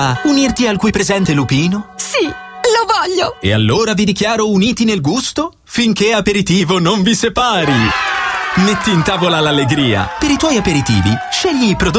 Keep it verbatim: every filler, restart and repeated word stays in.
Unirti al qui presente lupino? Sì, lo voglio! E allora vi dichiaro uniti nel gusto finché aperitivo non vi separi. Metti in tavola l'allegria. Per i tuoi aperitivi, scegli i prodotti